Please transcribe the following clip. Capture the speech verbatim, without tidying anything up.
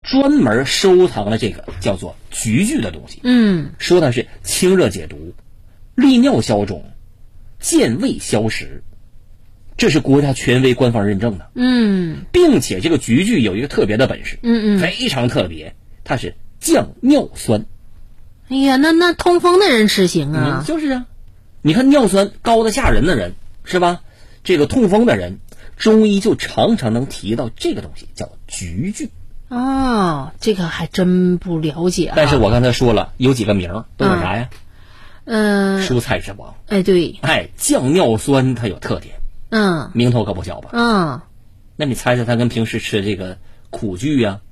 专门收藏了这个叫做菊苣的东西。 嗯， 说它是清热解毒、利尿消肿、健胃消食，这是国家权威官方认证的。 嗯， 并且这个菊苣有一个特别的本事， 嗯嗯， 非常特别，它是降尿酸。 哎呀，那那痛风的人吃行啊？ 嗯，就是啊，你看尿酸高的吓人的人是吧？这个痛风的人，中医就常常能提到这个东西，叫菊苣。 哦，这个还真不了解啊。 但是我刚才说了，有几个名儿都有啥呀？ 嗯， 蔬菜之王。 哎，对， 哎，降尿酸它有特点， 嗯， 名头可不小吧？ 嗯， 那你猜猜它跟平时吃这个苦苣呀、